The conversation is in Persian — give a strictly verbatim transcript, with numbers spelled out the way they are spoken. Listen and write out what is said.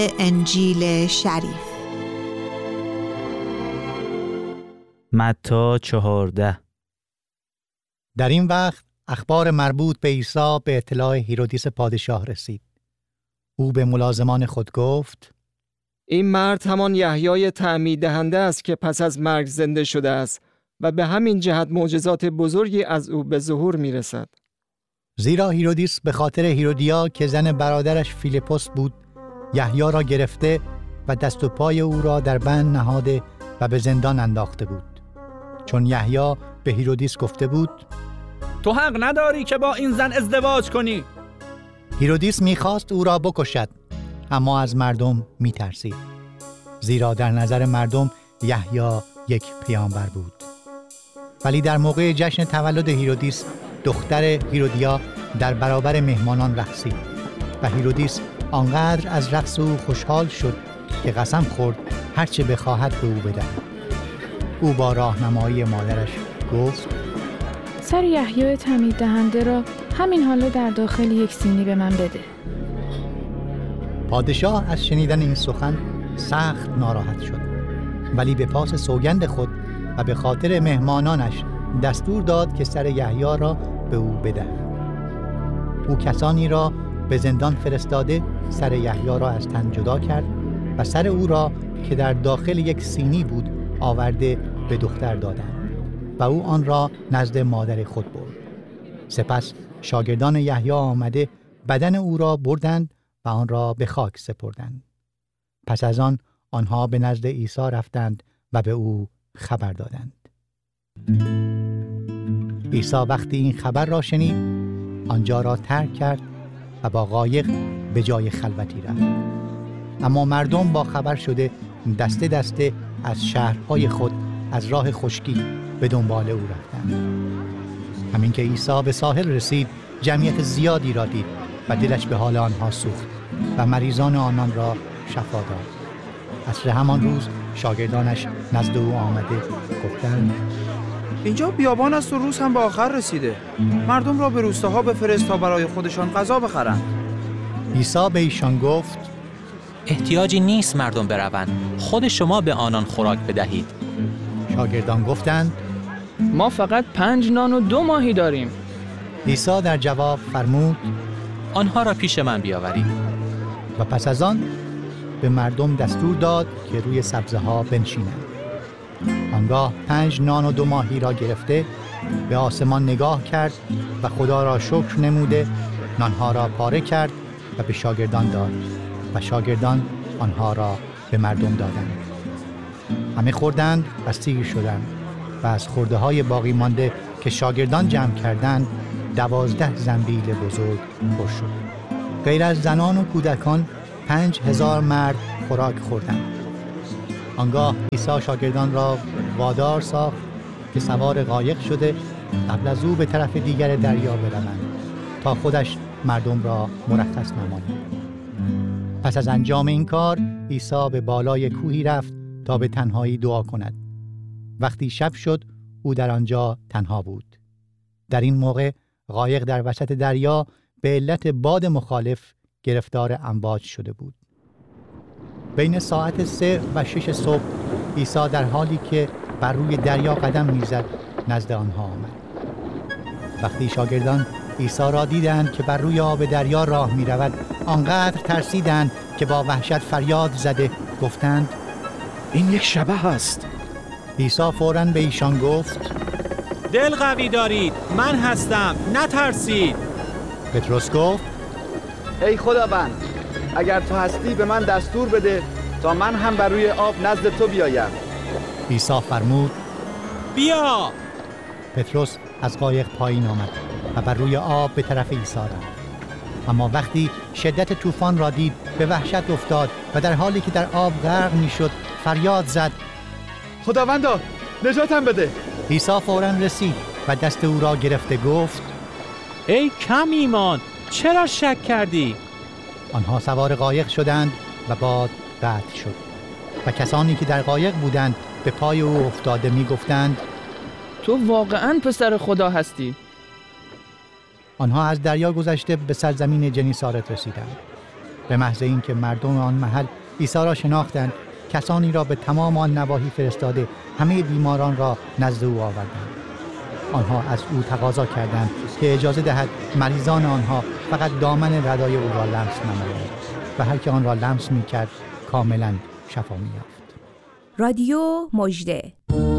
انجیل شریف. متی چهارده. در این وقت اخبار مربوط به عیسی به اطلاع هیرودیس پادشاه رسید. او به ملازمان خود گفت: این مرد همان یحیای تعمید دهنده است که پس از مرگ زنده شده است و به همین جهت معجزات بزرگی از او به ظهور می رسد. زیرا هیرودیس به خاطر هیرودیا که زن برادرش فیلیپوس بود یحیی را گرفته و دست و پای او را در بند نهاده و به زندان انداخته بود، چون یحیی به هیرودیس گفته بود: تو حق نداری که با این زن ازدواج کنی. هیرودیس می‌خواست او را بکشد، اما از مردم می‌ترسید، زیرا در نظر مردم یحیی یک پیامبر بود. ولی در موقع جشن تولد هیرودیس دختر هیرودیا در برابر مهمانان رقصید و هیرودیس آنقدر از رقص او خوشحال شد که قسم خورد هرچه بخواهد به او بدهد. او با راهنمایی مادرش گفت: سر یحیای تعمید دهنده را همین حالا در داخل یک سینی به من بده. پادشاه از شنیدن این سخن سخت ناراحت شد، ولی به پاس سوگند خود و به خاطر مهمانانش دستور داد که سر یحیی را به او بدهد. او کسانی را به زندان فرستاده سر یحیی را از تن جدا کرد و سر او را که در داخل یک سینی بود آورده به دختر دادند و او آن را نزد مادر خود برد. سپس شاگردان یحیی آمده بدن او را بردند و آن را به خاک سپردند. پس از آن آنها به نزد عیسی رفتند و به او خبر دادند. عیسی وقتی این خبر را شنید آنجا را ترک کرد و با قایق به جای خلوتی رفت. اما مردم با خبر شده دسته دسته از شهرهای خود از راه خشکی به دنبال او رفتند. همین که عیسی به ساحل رسید جمعیت زیادی را دید و دلش به حال آنها سوخت و مریضان آنان را شفا داد. عصر همان روز شاگردانش نزد او آمده گفتند: اینجا بیابان است و روز هم به آخر رسیده. مردم را به روستاها بفرست تا برای خودشان غذا بخرند. عیسی به ایشان گفت: احتیاجی نیست مردم بروند، خود شما به آنان خوراک بدهید. شاگردان گفتند: ما فقط پنج نان و دو ماهی داریم. عیسی در جواب فرمود: آنها را پیش من بیاورید. و پس از آن به مردم دستور داد که روی سبزه ها بنشینند. آنگاه پنج نان و دو ماهی را گرفته به آسمان نگاه کرد و خدا را شکر نموده نانها را پاره کرد و به شاگردان داد و شاگردان آنها را به مردم دادند. همه خوردند و سیر شدند و از خورده های باقی مانده که شاگردان جمع کردند دوازده زنبیل بزرگ پر شد. غیر از زنان و کودکان پنج هزار مرد خوراک خوردند. آنگاه عیسی شاگردان را وادار ساخت که سوار قایق شده قبل از او به طرف دیگر دریا بروند تا خودش مردم را مرخص نماند. پس از انجام این کار عیسی به بالای کوهی رفت تا به تنهایی دعا کند. وقتی شب شد او در آنجا تنها بود. در این موقع قایق در وسط دریا به علت باد مخالف گرفتار امواج شده بود. بین ساعت سه و شش صبح عیسی در حالی که بر روی دریا قدم میزد نزد آنها آمد. وقتی شاگردان عیسی را دیدند که بر روی آب دریا راه می رود آنقدر ترسیدند که با وحشت فریاد زده گفتند: این یک شبح است. عیسی فوراً به ایشان گفت: دل قوی دارید، من هستم، نترسید. پتروس گفت: ای خداوند، اگر تو هستی به من دستور بده تا من هم بر روی آب نزد تو بیایم. عیسی فرمود: بیا. پتروس از قایق پایین آمد و بر روی آب به طرف عیسی رفت. اما وقتی شدت طوفان را دید به وحشت افتاد و در حالی که در آب غرق میشد فریاد زد: خداوندا نجاتم بده. عیسی فوراً رسید و دست او را گرفته گفت: ای کم ایمان، چرا شک کردی؟ آنها سوار قایق شدند و باد قطع شد و کسانی که در قایق بودند به پای او افتاده می گفتند: تو واقعاً پسر خدا هستی. آنها از دریا گذشته به سرزمین جنیسارت رسیدند. به محض اینکه مردم آن محل عیسی را شناختند، کسانی را به تمام آن نواحی فرستاده همه بیماران را نزد او آوردند. آنها از او تقاضا کردند که اجازه دهد مریضان آنها فقط دامن ردای او را لمس نمایند و هر که آن را لمس می‌کرد کاملاً شفا می‌یافت. رادیو مژده.